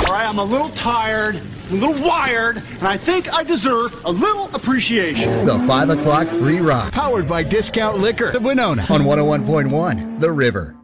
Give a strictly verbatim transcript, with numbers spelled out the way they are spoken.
All right, I'm a little tired, a little wired, and I think I deserve a little appreciation. The five o'clock free ride. Powered by Discount Liquor of Winona on one oh one point one The River.